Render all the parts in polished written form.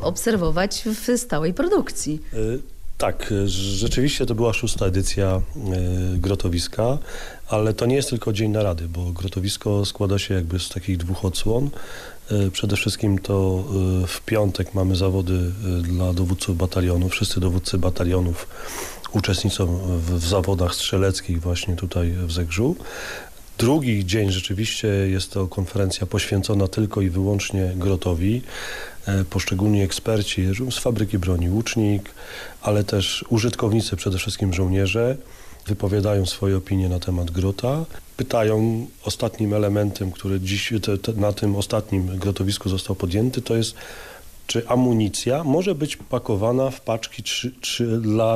obserwować w stałej produkcji. Tak, rzeczywiście to była 6. edycja grotowiska, ale to nie jest tylko Dzień Narady, bo grotowisko składa się jakby z takich 2 odsłon. Przede wszystkim to w piątek mamy zawody dla dowódców batalionów. Wszyscy dowódcy batalionów uczestniczą w zawodach strzeleckich właśnie tutaj w Zegrzu. Drugi dzień rzeczywiście jest to konferencja poświęcona tylko i wyłącznie grotowi. Poszczególni eksperci z fabryki broni, łucznik, ale też użytkownicy, przede wszystkim żołnierze, wypowiadają swoje opinie na temat grota. Pytają, ostatnim elementem, który dziś na tym ostatnim grotowisku został podjęty, to jest, czy amunicja może być pakowana w paczki dla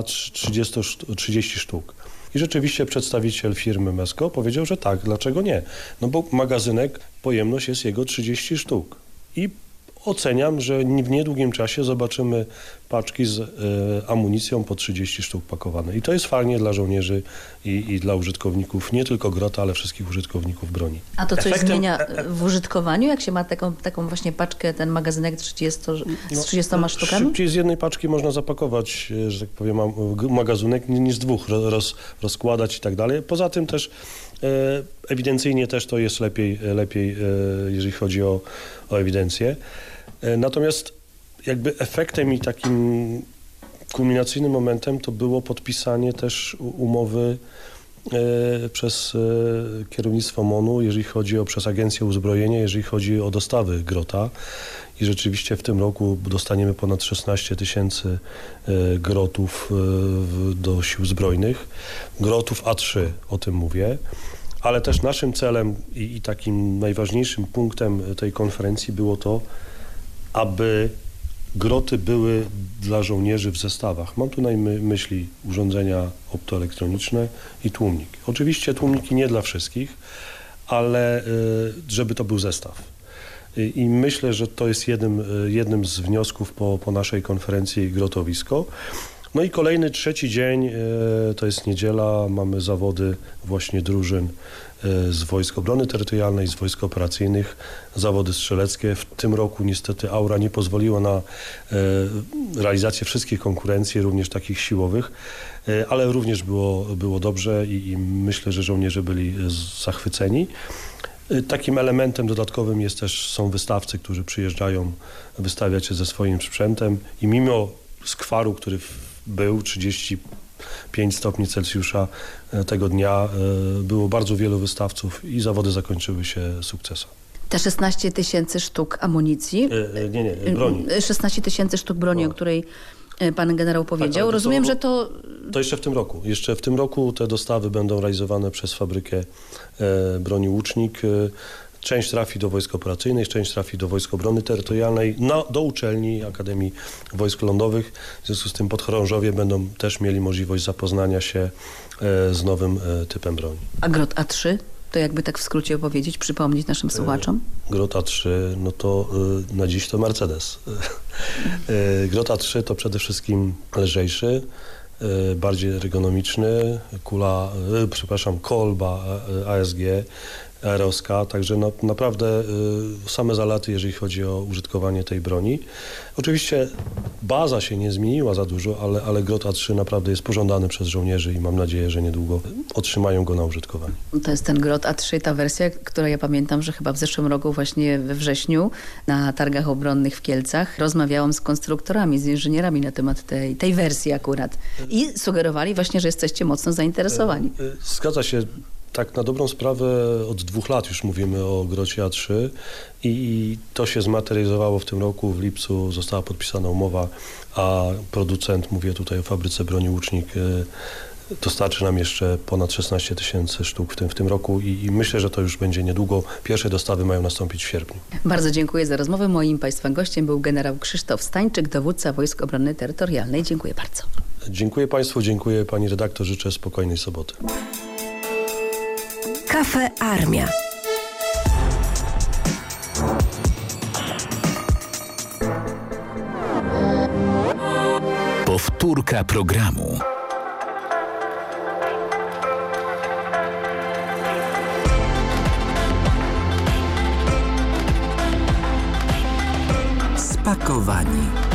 30 sztuk. I rzeczywiście przedstawiciel firmy Mesco powiedział, że tak, dlaczego nie? No bo magazynek, pojemność jest jego 30 sztuk. I oceniam, że w niedługim czasie zobaczymy paczki z amunicją po 30 sztuk pakowane. I to jest fajnie dla żołnierzy i dla użytkowników, nie tylko grota, ale wszystkich użytkowników broni. A to coś zmienia w użytkowaniu, jak się ma taką właśnie paczkę, ten magazynek 30 sztukami? Szybciej z jednej paczki można zapakować, że tak powiem, magazynek niż z 2, rozkładać i tak dalej. Poza tym też ewidencyjnie też to jest lepiej jeżeli chodzi o ewidencję. Natomiast jakby efektem i takim kulminacyjnym momentem to było podpisanie też umowy przez kierownictwo MON-u, przez Agencję Uzbrojenia, jeżeli chodzi o dostawy grota. I rzeczywiście w tym roku dostaniemy ponad 16 000 grotów do sił zbrojnych. Grotów A3, o tym mówię. Ale też naszym celem i takim najważniejszym punktem tej konferencji było to, aby groty były dla żołnierzy w zestawach. Mam tu na myśli urządzenia optoelektroniczne i tłumniki. Oczywiście tłumniki nie dla wszystkich, ale żeby to był zestaw. I myślę, że to jest jednym z wniosków po naszej konferencji grotowisko. No i kolejny, 3. dzień, to jest niedziela, mamy zawody właśnie drużyn z Wojsk Obrony Terytorialnej, z Wojsk Operacyjnych, zawody strzeleckie. W tym roku niestety aura nie pozwoliła na realizację wszystkich konkurencji, również takich siłowych, ale również było dobrze i myślę, że żołnierze byli zachwyceni. Takim elementem dodatkowym są wystawcy, którzy przyjeżdżają wystawiać się ze swoim sprzętem i mimo skwaru, który był 35 stopni Celsjusza tego dnia, było bardzo wielu wystawców i zawody zakończyły się sukcesem. Te 16 000 sztuk amunicji? Nie, broni. 16 000 sztuk broni, o której pan generał powiedział. Tak, rozumiem, że to... To jeszcze w tym roku. Jeszcze w tym roku te dostawy będą realizowane przez fabrykę broni Łucznik. Część trafi do Wojsk Operacyjnych, część trafi do Wojsk Obrony Terytorialnej, do uczelni Akademii Wojsk Lądowych. W związku z tym podchorążowie będą też mieli możliwość zapoznania się z nowym typem broni. A grot A3? To jakby tak w skrócie opowiedzieć, przypomnieć naszym słuchaczom? Grot A3, no to na dziś to Mercedes. Grot A3 to przede wszystkim lżejszy, bardziej ergonomiczny, kolba ASG, aeroska, także naprawdę same zalety, jeżeli chodzi o użytkowanie tej broni. Oczywiście baza się nie zmieniła za dużo, ale grot A3 naprawdę jest pożądany przez żołnierzy i mam nadzieję, że niedługo otrzymają go na użytkowanie. To jest ten grot A3, ta wersja, która ja pamiętam, że chyba w zeszłym roku właśnie we wrześniu na targach obronnych w Kielcach rozmawiałam z konstruktorami, z inżynierami na temat tej wersji akurat i sugerowali właśnie, że jesteście mocno zainteresowani. Zgadza się. Tak na dobrą sprawę od 2 lat już mówimy o grocie A3 i to się zmaterializowało w tym roku. W lipcu została podpisana umowa, a producent, mówię tutaj o fabryce broni Łucznik, dostarczy nam jeszcze ponad 16 000 sztuk w tym roku i myślę, że to już będzie niedługo. Pierwsze dostawy mają nastąpić w sierpniu. Bardzo dziękuję za rozmowę. Moim państwa gościem był generał Krzysztof Stańczyk, dowódca Wojsk Obrony Terytorialnej. Dziękuję bardzo. Dziękuję państwu, dziękuję pani redaktor. Życzę spokojnej soboty. Kafe Armia. Powtórka programu. Spakowani.